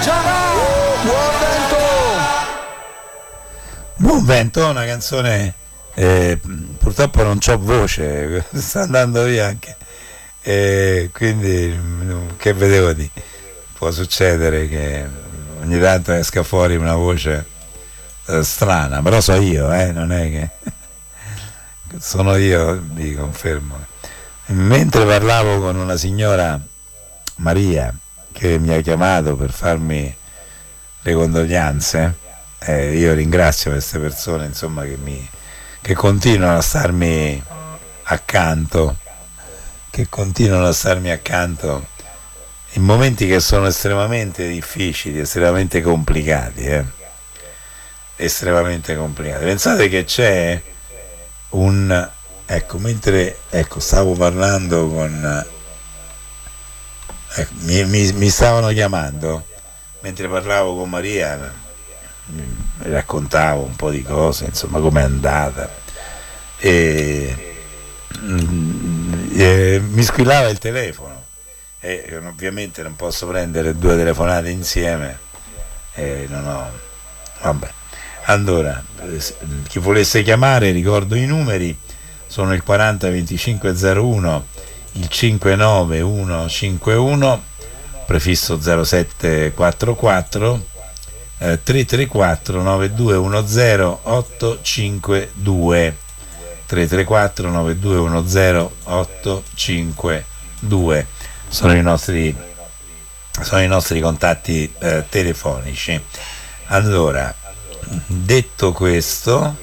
Buon vento! Buon vento, una canzone, purtroppo non c'ho voce, sta andando via anche, quindi che vedevo di, può succedere che ogni tanto esca fuori una voce strana, però so io, non è che sono io, vi confermo. Mentre parlavo con una signora, Maria, che mi ha chiamato per farmi le condoglianze, io ringrazio queste persone, insomma, che continuano a starmi accanto, in momenti che sono estremamente difficili, estremamente complicati. Pensate che c'è stavo parlando con, mi stavano chiamando mentre parlavo con Maria, mi raccontavo un po' di cose, insomma, com'è andata, e mi squillava il telefono, e ovviamente non posso prendere due telefonate insieme, vabbè. Allora, chi volesse chiamare, ricordo i numeri, sono il 40 25 01, il 59151, prefisso 0744, 334 9210 852, 334 9210 852 sono i nostri contatti telefonici. Allora, detto questo,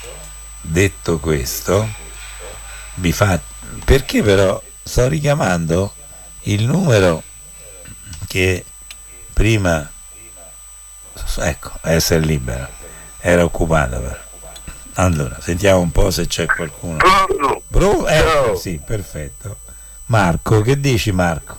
vi fa, perché però sto richiamando il numero che prima, ecco, essere libera, era occupato però. Allora, sentiamo un po' se c'è qualcuno. Sì, perfetto. Marco, che dici, Marco?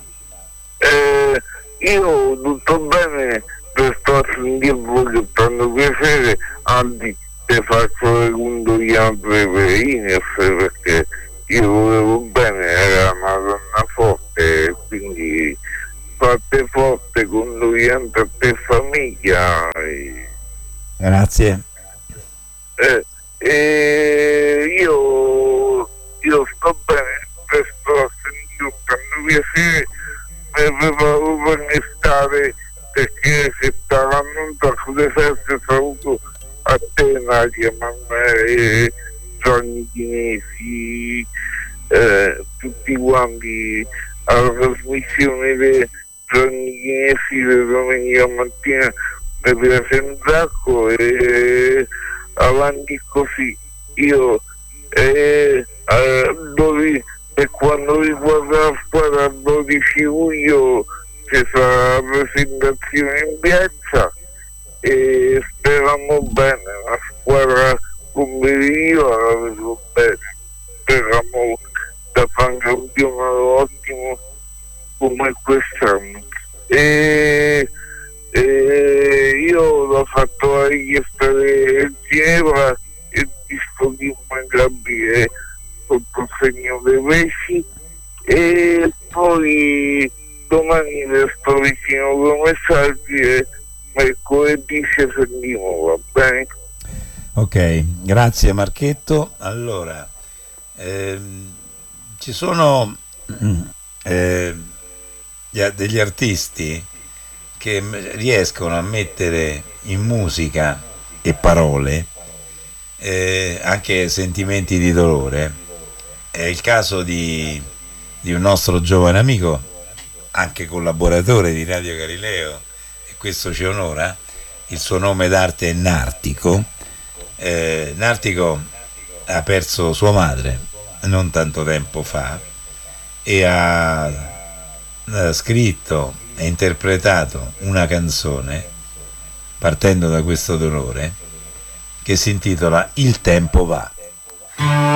Io tutto bene, per sto a sentire voi che fanno piacere, anzi te faccio le condoglianze per Ines, perché io volevo bene, era una donna forte, quindi fatte forte, condoglianze a te famiglia. Grazie. Io sto bene, sto a sentire tanto piacere, mi preparo per l'estate, perché se stavano un sacco di feste, saluto a te, Nadia, Manuele, Gianni Chinesi, tutti quanti alla trasmissione di Gianni Chinesi di domenica mattina, mi piace un sacco, e avanti così. Io e quando riguarda la squadra il 12 luglio ci sarà la presentazione in piazza e speriamo bene, la squadra competitiva la vedo bene, speriamo da fare un campionato ottimo come quest'anno. Io l'ho fatto la richiesta di Ginevra e disco di Magabile sotto il segno dei pesci, e poi domani resto vicino con messaggi e mercoledì ci sentiamo, va bene? Ok, grazie Marchetto. Allora, ci sono degli artisti che riescono a mettere in musica e parole anche sentimenti di dolore. È il caso di un nostro giovane amico, anche collaboratore di Radio Galileo, e questo ci onora. Il suo nome d'arte è Nartico. Nartico ha perso sua madre non tanto tempo fa e ha scritto e interpretato una canzone partendo da questo dolore che si intitola Il tempo va.